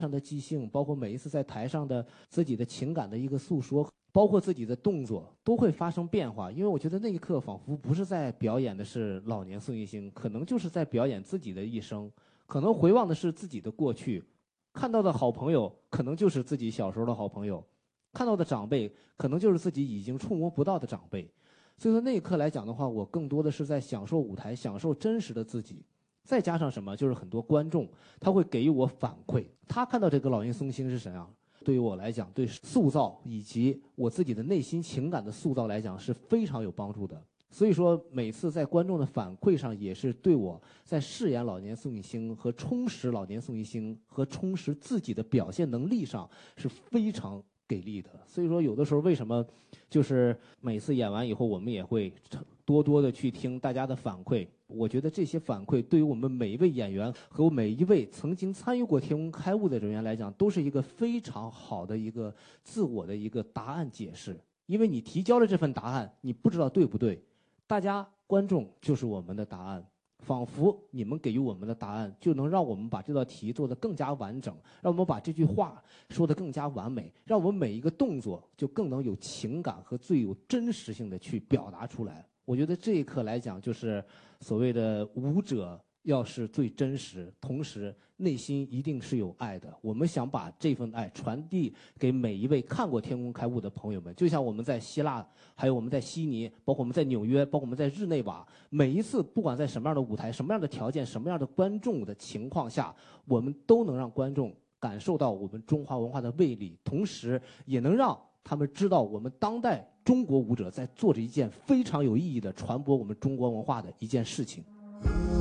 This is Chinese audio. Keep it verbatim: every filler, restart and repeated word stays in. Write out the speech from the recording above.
上的即兴，包括每一次在台上的自己的情感的一个诉说，包括自己的动作都会发生变化。因为我觉得那一刻仿佛不是在表演的是老年宋一星，可能就是在表演自己的一生，可能回望的是自己的过去，看到的好朋友可能就是自己小时候的好朋友，看到的长辈可能就是自己已经触摸不到的长辈。所以说那一刻来讲的话，我更多的是在享受舞台，享受真实的自己。再加上什么，就是很多观众他会给予我反馈，他看到这个老年宋星是怎样，对于我来讲，对塑造以及我自己的内心情感的塑造来讲是非常有帮助的。所以说每次在观众的反馈上，也是对我在饰演老年宋一星和充实老年宋一星和充实自己的表现能力上是非常给力的。所以说有的时候为什么就是每次演完以后，我们也会多多的去听大家的反馈。我觉得这些反馈对于我们每一位演员和每一位曾经参与过天工开物的人员来讲，都是一个非常好的一个自我的一个答案解释。因为你提交了这份答案，你不知道对不对，大家观众就是我们的答案，仿佛你们给予我们的答案就能让我们把这道题做得更加完整，让我们把这句话说得更加完美，让我们每一个动作就更能有情感和最有真实性的去表达出来。我觉得这一刻来讲，就是所谓的舞者要是最真实，同时内心一定是有爱的。我们想把这份爱传递给每一位看过天工开物的朋友们，就像我们在希腊，还有我们在悉尼，包括我们在纽约，包括我们在日内瓦，每一次不管在什么样的舞台、什么样的条件、什么样的观众的情况下，我们都能让观众感受到我们中华文化的魅力，同时也能让他们知道我们当代中国舞者在做着一件非常有意义的传播我们中国文化的一件事情。